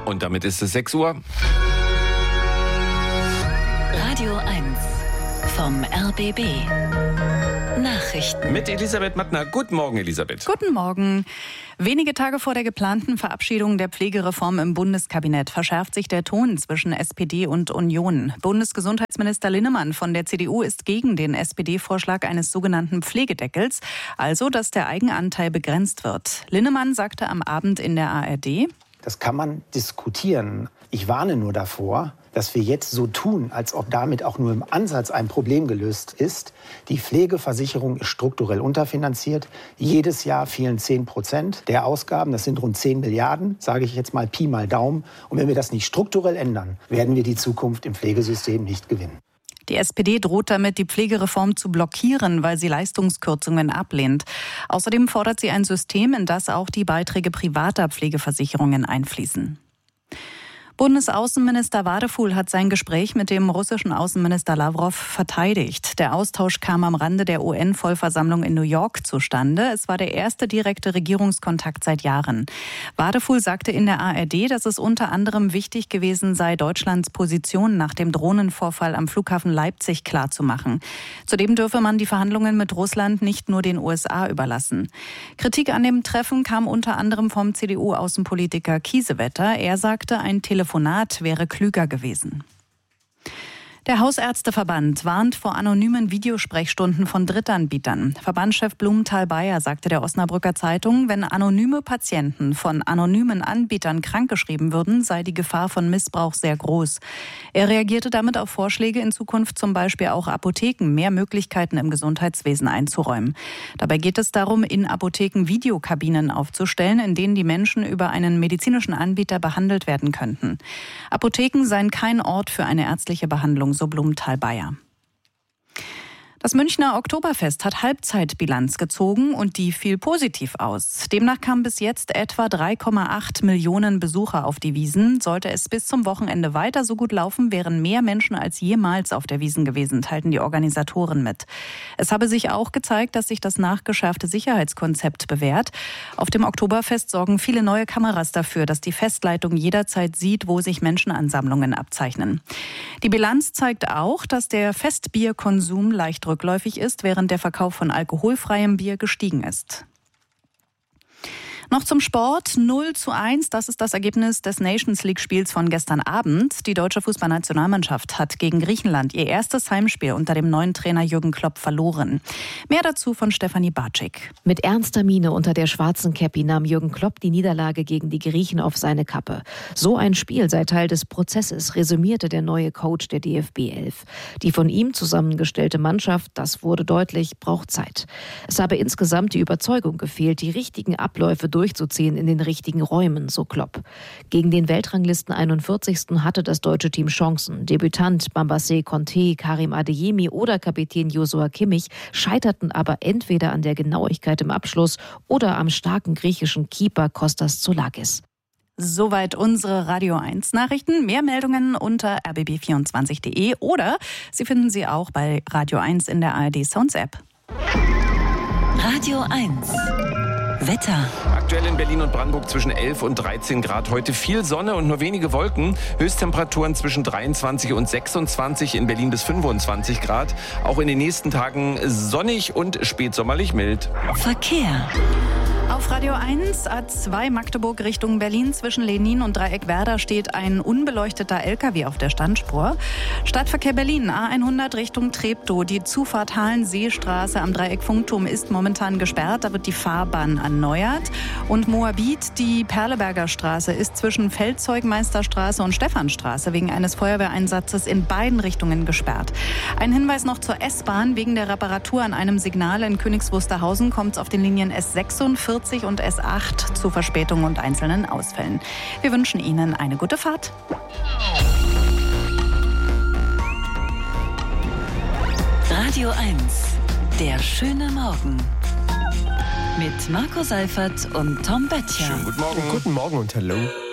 Und damit ist es 6 Uhr. Radio 1 vom RBB. Nachrichten. Mit Elisabeth Mattner. Guten Morgen, Elisabeth. Guten Morgen. Wenige Tage vor der geplanten Verabschiedung der Pflegereform im Bundeskabinett verschärft sich der Ton zwischen SPD und Union. Bundesgesundheitsminister Linnemann von der CDU ist gegen den SPD-Vorschlag eines sogenannten Pflegedeckels, also dass der Eigenanteil begrenzt wird. Linnemann sagte am Abend in der ARD: Das kann man diskutieren. Ich warne nur davor, dass wir jetzt so tun, als ob damit auch nur im Ansatz ein Problem gelöst ist. Die Pflegeversicherung ist strukturell unterfinanziert. Jedes Jahr fehlen 10% der Ausgaben. Das sind rund 10 Milliarden, sage ich jetzt mal Pi mal Daumen. Und wenn wir das nicht strukturell ändern, werden wir die Zukunft im Pflegesystem nicht gewinnen. Die SPD droht damit, die Pflegereform zu blockieren, weil sie Leistungskürzungen ablehnt. Außerdem fordert sie ein System, in das auch die Beiträge privater Pflegeversicherungen einfließen. Bundesaußenminister Wadefuhl hat sein Gespräch mit dem russischen Außenminister Lawrow verteidigt. Der Austausch kam am Rande der UN-Vollversammlung in New York zustande. Es war der erste direkte Regierungskontakt seit Jahren. Wadefuhl sagte in der ARD, dass es unter anderem wichtig gewesen sei, Deutschlands Position nach dem Drohnenvorfall am Flughafen Leipzig klarzumachen. Zudem dürfe man die Verhandlungen mit Russland nicht nur den USA überlassen. Kritik an dem Treffen kam unter anderem vom CDU-Außenpolitiker Kiesewetter. Er sagte, ein Telefonat wäre klüger gewesen. Der Hausärzteverband warnt vor anonymen Videosprechstunden von Drittanbietern. Verbandschef Blumenthal-Beyer sagte der Osnabrücker Zeitung, wenn anonyme Patienten von anonymen Anbietern krankgeschrieben würden, sei die Gefahr von Missbrauch sehr groß. Er reagierte damit auf Vorschläge, in Zukunft zum Beispiel auch Apotheken mehr Möglichkeiten im Gesundheitswesen einzuräumen. Dabei geht es darum, in Apotheken Videokabinen aufzustellen, in denen die Menschen über einen medizinischen Anbieter behandelt werden könnten. Apotheken seien kein Ort für eine ärztliche Behandlung, so Blumenthal-Beyer. Das Münchner Oktoberfest hat Halbzeitbilanz gezogen und die fiel positiv aus. Demnach kamen bis jetzt etwa 3,8 Millionen Besucher auf die Wiesn. Sollte es bis zum Wochenende weiter so gut laufen, wären mehr Menschen als jemals auf der Wiesn gewesen, teilten die Organisatoren mit. Es habe sich auch gezeigt, dass sich das nachgeschärfte Sicherheitskonzept bewährt. Auf dem Oktoberfest sorgen viele neue Kameras dafür, dass die Festleitung jederzeit sieht, wo sich Menschenansammlungen abzeichnen. Die Bilanz zeigt auch, dass der Festbierkonsum leicht rückläufig ist, während der Verkauf von alkoholfreiem Bier gestiegen ist. Noch zum Sport. 0:1, das ist das Ergebnis des Nations-League-Spiels von gestern Abend. Die deutsche Fußballnationalmannschaft hat gegen Griechenland ihr erstes Heimspiel unter dem neuen Trainer Jürgen Klopp verloren. Mehr dazu von Stefanie Bartschik. Mit ernster Miene unter der schwarzen Käppi nahm Jürgen Klopp die Niederlage gegen die Griechen auf seine Kappe. So ein Spiel sei Teil des Prozesses, resümierte der neue Coach der DFB 11. Die von ihm zusammengestellte Mannschaft, das wurde deutlich, braucht Zeit. Es habe insgesamt die Überzeugung gefehlt, die richtigen Abläufe durchzuziehen in den richtigen Räumen, so Klopp. Gegen den Weltranglisten 41. hatte das deutsche Team Chancen. Debütant Bambassé Conté, Karim Adeyemi oder Kapitän Joshua Kimmich scheiterten aber entweder an der Genauigkeit im Abschluss oder am starken griechischen Keeper Kostas Zoulakis. Soweit unsere Radio 1 Nachrichten. Mehr Meldungen unter rbb24.de oder Sie finden sie auch bei Radio 1 in der ARD Sounds App. Radio 1 Wetter. Aktuell in Berlin und Brandenburg zwischen 11 und 13 Grad. Heute viel Sonne und nur wenige Wolken. Höchsttemperaturen zwischen 23 und 26, in Berlin bis 25 Grad. Auch in den nächsten Tagen sonnig und spätsommerlich mild. Verkehr. Auf Radio 1, A2 Magdeburg Richtung Berlin zwischen Lenin und Dreieck Werder steht ein unbeleuchteter LKW auf der Standspur. Stadtverkehr Berlin, A100 Richtung Treptow. Die Zufahrt Hallenseestraße am Dreieck Funkturm ist momentan gesperrt. Da wird die Fahrbahn erneuert. Und Moabit, die Perleberger Straße, ist zwischen Feldzeugmeisterstraße und Stephanstraße wegen eines Feuerwehreinsatzes in beiden Richtungen gesperrt. Ein Hinweis noch zur S-Bahn. Wegen der Reparatur an einem Signal in Königs Wusterhausen kommt es auf den Linien S46 und S8 zu Verspätungen und einzelnen Ausfällen. Wir wünschen Ihnen eine gute Fahrt. Radio 1, der schöne Morgen. Mit Marco Seifert und Tom Böttcher. Schönen guten Morgen. Guten Morgen und hallo.